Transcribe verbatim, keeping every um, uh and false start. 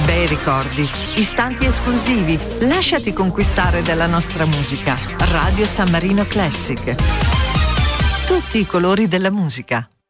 Bei ricordi, istanti esclusivi, lasciati conquistare dalla nostra musica. Radio San Marino Classic. Tutti i colori della musica.